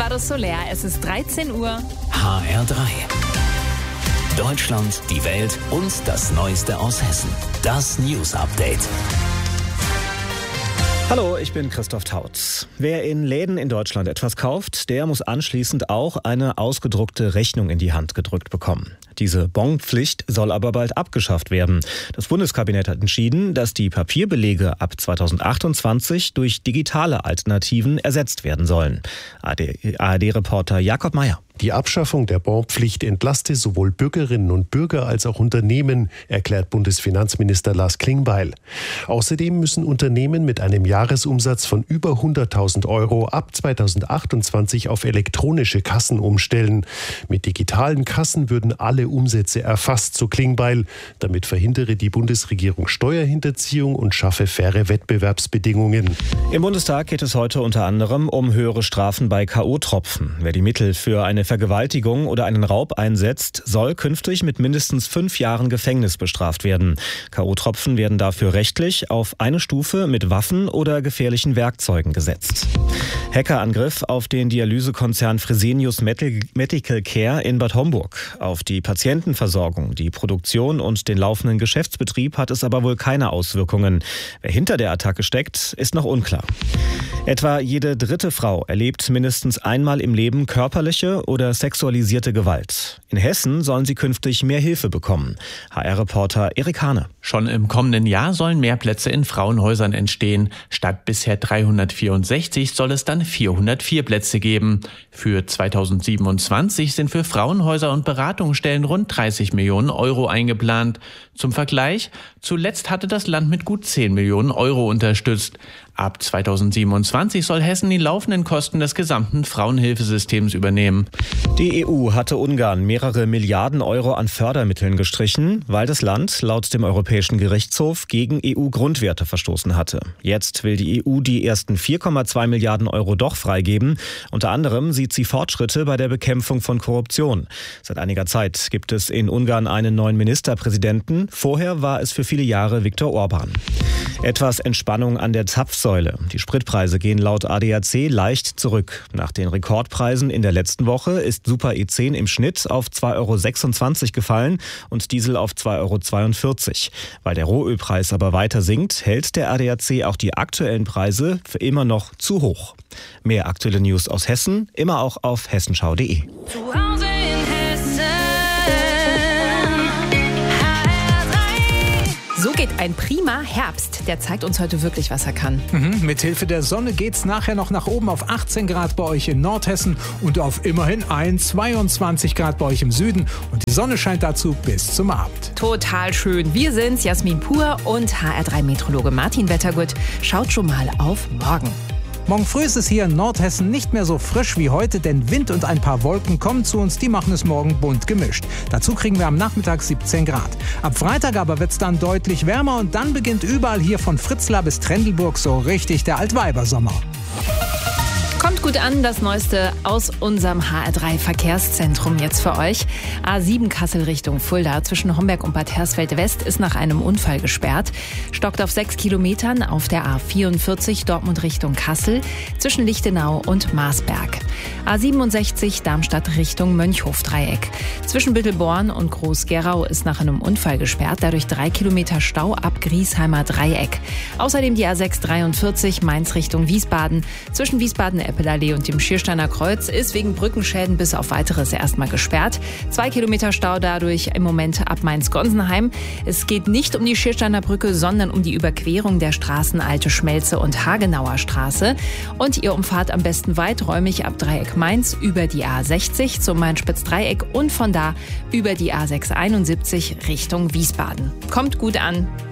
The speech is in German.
Lado Soler, es ist 13 Uhr. HR3. Deutschland, die Welt und das Neueste aus Hessen. Das News Update. Hallo, ich bin Christoph Tautz. Wer in Läden in Deutschland etwas kauft, der muss anschließend auch eine ausgedruckte Rechnung in die Hand gedrückt bekommen. Diese Bonpflicht soll aber bald abgeschafft werden. Das Bundeskabinett hat entschieden, dass die Papierbelege ab 2028 durch digitale Alternativen ersetzt werden sollen. ARD-Reporter Jakob Meyer. Die Abschaffung der Bonpflicht entlaste sowohl Bürgerinnen und Bürger als auch Unternehmen, erklärt Bundesfinanzminister Lars Klingbeil. Außerdem müssen Unternehmen mit einem Jahresumsatz von über 100.000 Euro ab 2028 auf elektronische Kassen umstellen. Mit digitalen Kassen würden alle Umsätze erfasst, so Klingbeil. Damit verhindere die Bundesregierung Steuerhinterziehung und schaffe faire Wettbewerbsbedingungen. Im Bundestag geht es heute unter anderem um höhere Strafen bei K.O.-Tropfen. Wer die Mittel für eine Vergewaltigung oder einen Raub einsetzt, soll künftig mit mindestens 5 Jahren Gefängnis bestraft werden. K.O.-Tropfen werden dafür rechtlich auf eine Stufe mit Waffen oder gefährlichen Werkzeugen gesetzt. Hackerangriff auf den Dialysekonzern Fresenius Medical Care in Bad Homburg. Auf die Patientenversorgung, die Produktion und den laufenden Geschäftsbetrieb hat es aber wohl keine Auswirkungen. Wer hinter der Attacke steckt, ist noch unklar. Etwa jede dritte Frau erlebt mindestens einmal im Leben körperliche oder sexualisierte Gewalt. In Hessen sollen sie künftig mehr Hilfe bekommen. HR-Reporter Erik Hane. Schon im kommenden Jahr sollen mehr Plätze in Frauenhäusern entstehen. Statt bisher 364 soll es dann 404 Plätze geben. Für 2027 sind für Frauenhäuser und Beratungsstellen rund 30 Millionen Euro eingeplant. Zum Vergleich, zuletzt hatte das Land mit gut 10 Millionen Euro unterstützt. Ab 2027 soll Hessen die laufenden Kosten des gesamten Frauenhilfesystems übernehmen. Die EU hatte Ungarn mehrere Milliarden Euro an Fördermitteln gestrichen, weil das Land laut dem Europäischen Gerichtshof gegen EU-Grundwerte verstoßen hatte. Jetzt will die EU die ersten 4,2 Milliarden Euro doch freigeben. Unter anderem sieht sie Fortschritte bei der Bekämpfung von Korruption. Seit einiger Zeit gibt es in Ungarn einen neuen Ministerpräsidenten. Vorher war es für viele Jahre Viktor Orban. Etwas Entspannung an der Zapfsäule. Die Spritpreise gehen laut ADAC leicht zurück. Nach den Rekordpreisen in der letzten Woche ist Super E10 im Schnitt auf 2,26 € gefallen und Diesel auf 2,42 €. Weil der Rohölpreis aber weiter sinkt, hält der ADAC auch die aktuellen Preise für immer noch zu hoch. Mehr aktuelle News aus Hessen, immer auch auf hessenschau.de. So geht ein prima Herbst. Der zeigt uns heute wirklich, was er kann. Mithilfe der Sonne geht's nachher noch nach oben auf 18 Grad bei euch in Nordhessen und auf immerhin 22 Grad bei euch im Süden. Und die Sonne scheint dazu bis zum Abend. Total schön. Wir sind's, Jasmin Pur und HR3-Meteorologe Martin Wettergut. Schaut schon mal auf morgen. Morgen früh ist es hier in Nordhessen nicht mehr so frisch wie heute, denn Wind und ein paar Wolken kommen zu uns, die machen es morgen bunt gemischt. Dazu kriegen wir am Nachmittag 17 Grad. Ab Freitag aber wird es dann deutlich wärmer und dann beginnt überall hier von Fritzlar bis Trendelburg so richtig der Altweibersommer. Kommt gut an, das Neueste aus unserem HR3-Verkehrszentrum jetzt für euch. A7 Kassel Richtung Fulda zwischen Homberg und Bad Hersfeld West ist nach einem Unfall gesperrt. Stockt auf 6 Kilometern auf der A44 Dortmund Richtung Kassel zwischen Lichtenau und Marsberg. A67 Darmstadt Richtung Mönchhof-Dreieck. Zwischen Büttelborn und Groß-Gerau ist nach einem Unfall gesperrt, dadurch 3 Kilometer Stau ab Griesheimer Dreieck. Außerdem die A643 Mainz Richtung Wiesbaden zwischen Wiesbaden-Eppelallee und dem Schiersteiner Kreuz ist wegen Brückenschäden bis auf Weiteres erstmal gesperrt. 2 Kilometer Stau dadurch im Moment ab Mainz-Gonsenheim. Es geht nicht um die Schiersteiner Brücke, sondern um die Überquerung der Straßen Alte Schmelze und Hagenauer Straße. Und ihr umfahrt am besten weiträumig ab Dreieck Mainz über die A60 zum Main-Spitz-Dreieck und von da über die A671 Richtung Wiesbaden. Kommt gut an.